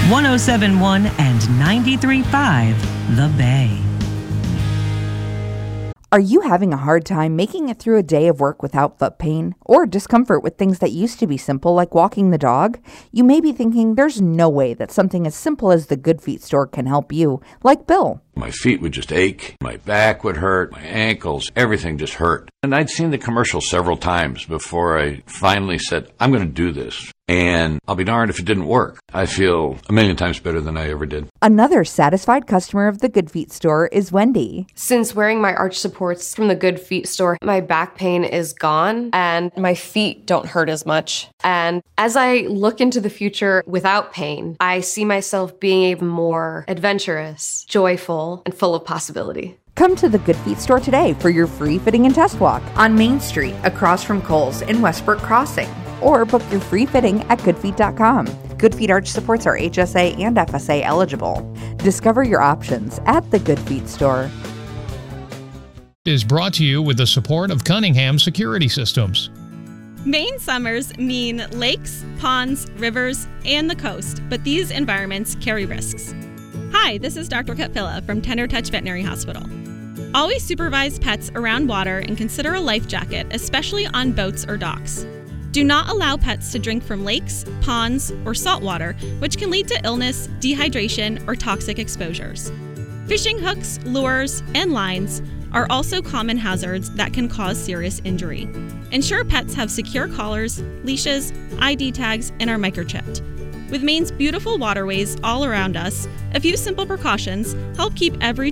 1071 and 93.5 The Bay. Are you having a hard time making it through a day of work without foot pain or discomfort with things that used to be simple like walking the dog? You may be thinking there's no way that something as simple as the Good Feet store can help you, like Bill. My feet would just ache, my back would hurt, my ankles, everything just hurt. And I'd seen the commercial several times before I finally said, I'm going to do this. And I'll be darned if it didn't work. I feel a million times better than I ever did. Another satisfied customer of the Good Feet store is Wendy. Since wearing my arch supports from the Good Feet store, my back pain is gone and my feet don't hurt as much. And as I look into the future without pain, I see myself being even more adventurous, joyful, and full of possibility. Come to the Good Feet store today for your free fitting and test walk on Main Street across from Kohl's in Westbrook Crossing. Or book your free fitting at goodfeet.com. Good Feet arch supports are HSA and FSA eligible. Discover your options at the Good Feet store. Is brought to you with the support of Cunningham Security Systems. Maine summers mean lakes, ponds, rivers, and the coast, but these environments carry risks. Hi, this is Dr. Cutpilla from Tender Touch Veterinary Hospital. Always supervise pets around water and consider a life jacket, especially on boats or docks. Do not allow pets to drink from lakes, ponds, or salt water, which can lead to illness, dehydration, or toxic exposures. Fishing hooks, lures, and lines are also common hazards that can cause serious injury. Ensure pets have secure collars, leashes, ID tags, and are microchipped. With Maine's beautiful waterways all around us, a few simple precautions help keep every